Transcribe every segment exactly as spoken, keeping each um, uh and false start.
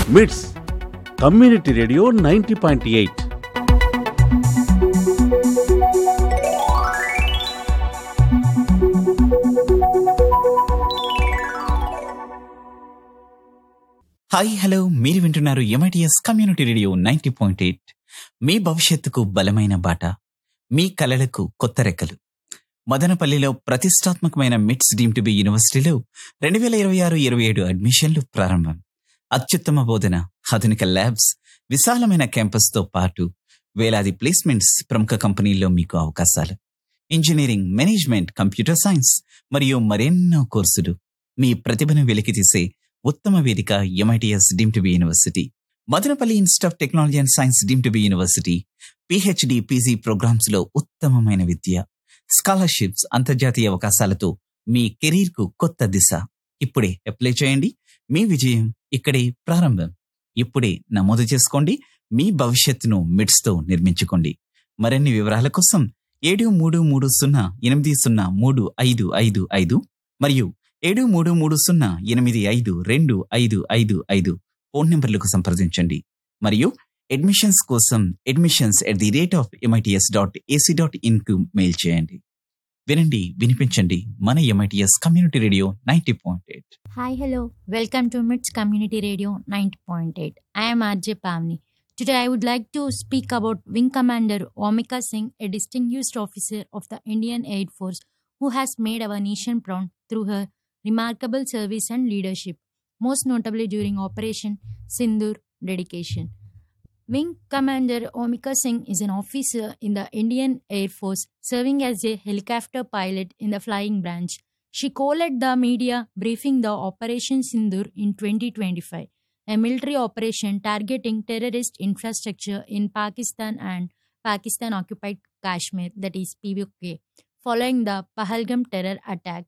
మిట్స్ community radio ninety point eight. Hi hello, మీరు వింటున్నారు MITS community radio ninety point eight. మీ భవిష్యత్తుకు బలమైన బాట, మీ కలలకు కొత్త రెక్కలు. మదనపల్లిలో ప్రతిష్టాత్మకమైన మిట్స్ డీమ్ టు బి యూనివర్సిటీలో రెండు వేల ఇరవై ఆరు ఇరవై ఏడు అడ్మిషన్లు ప్రారంభం. అత్యుత్తమ బోధన, ఆధునిక ల్యాబ్స్, విశాలమైన క్యాంపస్తో పాటు వేలాది ప్లేస్మెంట్స్, ప్రముఖ కంపెనీల్లో మీకు అవకాశాలు. ఇంజనీరింగ్, మేనేజ్మెంట్, కంప్యూటర్ సైన్స్ మరియు మరెన్నో కోర్సులు. మీ ప్రతిభను వెలికితీసే ఉత్తమ వేదిక MITS deem to be university. Madanapalle institute of technology and science deem to be university. PhD, PG programmes లో ఉత్తమమైన విద్య, స్కాలర్షిప్స్, అంతర్జాతీయ అవకాశాలతో మీ కెరీర్ కు కొత్త దిశ. ఇప్పుడే అప్లై చేయండి. మీ విజయం ఇక్కడే ప్రారంభం. ఇప్పుడే నమోదు చేసుకోండి. మీ భవిష్యత్తును మిడ్స్ తో నిర్మించుకోండి. మరిన్ని వివరాల కోసం ఏడు మూడు మూడు సున్నా ఎనిమిది సున్నా మూడు ఐదు ఐదు ఐదు మరియు ఏడు మూడు మూడు సున్నా ఎనిమిది ఐదు రెండు ఐదు ఐదు ఐదు ఫోన్ నెంబర్లకు సంప్రదించండి. మరియు అడ్మిషన్స్ కోసం admissions at the rate of MITS dot AC dot in కు మెయిల్ చేయండి. వినండి, వినిపించండి మన MITS community radio ninety point eight. Hi, hello. Welcome to MITS Community Radio ninety point eight. I am R J Pavni. Today I would like to speak about Wing Commander Omika Singh, a distinguished officer of the Indian Air Force who has made our nation proud through her remarkable service and leadership, most notably during Operation Sindoor dedication. Wing Commander Omika Singh is an officer in the Indian Air Force serving as a helicopter pilot in the flying branch. She co-led the media briefing the Operation Sindoor in twenty twenty-five, a military operation targeting terrorist infrastructure in Pakistan and Pakistan-occupied Kashmir, that is P O K, following the Pahalgam terror attack.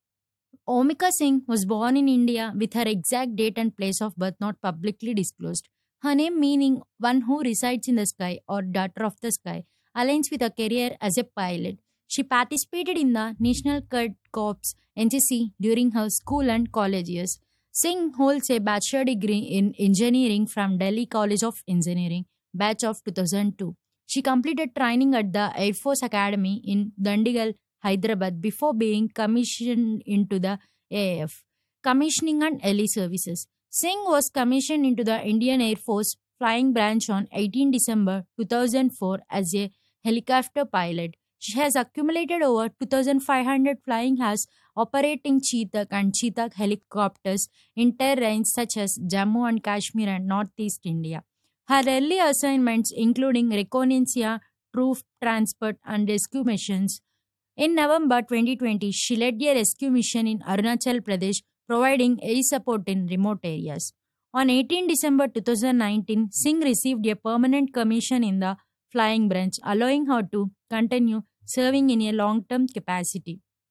Omika Singh was born in India with her exact date and place of birth not publicly disclosed. Her name, meaning one who resides in the sky or daughter of the sky, aligns with a career as a pilot. She participated in the National Cadet Corps N C C during her school and college years. Singh holds a bachelor degree in engineering from Delhi College of Engineering, batch of two thousand two. She completed training at the Air Force Academy in Dandigal, Hyderabad before being commissioned into the A A F, Commissioning and Early Services. Singh was commissioned into the Indian Air Force Flying Branch on eighteenth December two thousand four as a helicopter pilot. She has accumulated over two thousand five hundred flying hours operating Chetak and Chetak helicopters in terrains such as Jammu and Kashmir and Northeast India. Her early assignments including reconnaissance, troop transport and rescue missions. In November twenty twenty, she led a rescue mission in Arunachal Pradesh, providing air support in remote areas. On eighteenth December two thousand nineteen, Singh received a permanent commission in the flying branch, allowing her to continue serving in a long-term capacity.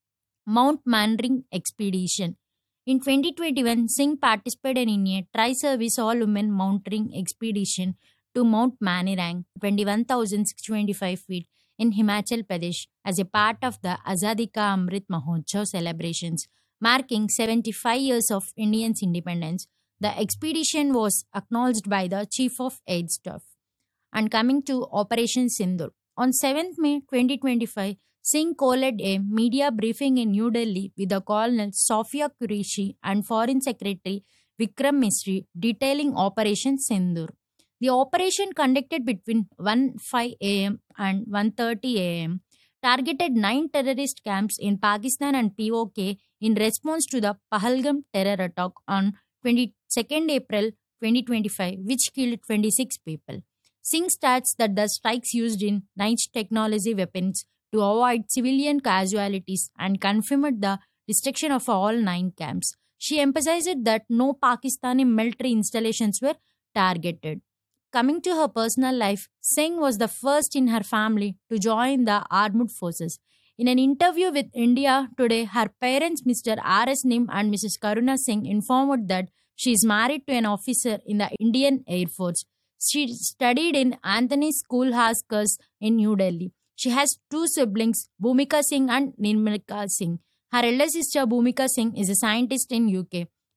Mount Manring Expedition. In twenty twenty-one, Singh participated in a tri-service all-women mountaineering expedition to Mount Manirang, twenty-one thousand six hundred twenty-five feet, in Himachal Pradesh as a part of the Azadi Ka Amrit Mahotsav celebrations, marking seventy-five years of India's independence. The expedition was acknowledged by the Chief of Air Staff. And coming to Operation Sindoor. On seventh May twenty twenty-five, Singh co-led a media briefing in New Delhi with the Colonel Sofia Qureshi and Foreign Secretary Vikram Misri detailing Operation Sindoor. The operation, conducted between one oh five a.m. and one thirty a.m., targeted nine terrorist camps in Pakistan and P O K in response to the Pahalgam terror attack on twenty-second April twenty twenty-five, which killed twenty-six people. Singh states that the strikes used in niche technology weapons to avoid civilian casualties and confirmed the destruction of all nine camps. She emphasized that no Pakistani military installations were targeted. Coming to her personal life, Singh was the first in her family to join the armed forces. In an interview with India Today, her parents, Mister R S Nim and Missus Karuna Singh, informed that she is married to an officer in the Indian Air Force. She studied in Anthony School Haskers in New Delhi. She has two siblings, Bhumika Singh and Nirmalika Singh. Her elder sister, Bhumika Singh, is a scientist in U K.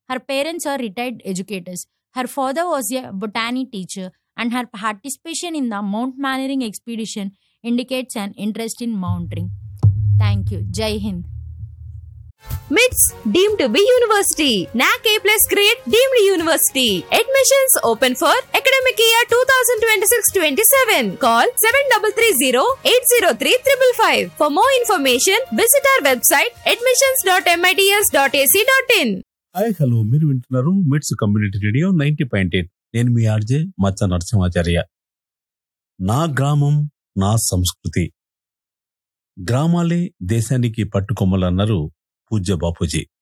Her parents are retired educators. Her father was a botany teacher, and her participation in the Mount Mannering expedition indicates an interest in mountaineering. Thank you. Jai Hind. MITS deemed to be university. N A C A plus grade deemed university. Admissions open for academic year twenty twenty-six twenty-seven. Call seven three three zero eight zero three five five. For more information, visit our website admissions dot mits dot a c dot in. Hi hello మీరు వింటున్నారు మిట్స్ community radio ninety point eight. నేను మీ RJ మచ్చ నరసింహాచార్య. నా గ్రామం నా సంస్కృతి. గ్రామాలే దేశానికి పట్టుకొమ్మలన్నారు పూజ్య బాపూజీ.